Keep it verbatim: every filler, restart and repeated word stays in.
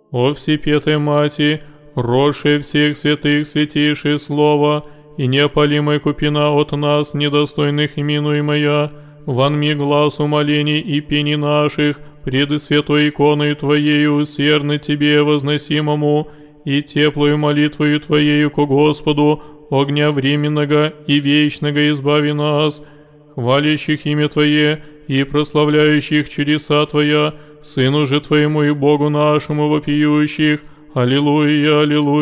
о Всепетой Мати, росшее всех святых святейшее Слово, и неопалимая купина от нас, недостойных именуемая, вонми глаз умолений и пений наших, пред святой иконою Твоею усердно Тебе возносимому, и теплую молитвою Твоею ко Господу, огня временного и вечного избави нас, хвалящих имя Твое и прославляющих чудеса Твоя, Сыну же Твоему и Богу нашему вопиющих. Аллилуйя, аллилуйя.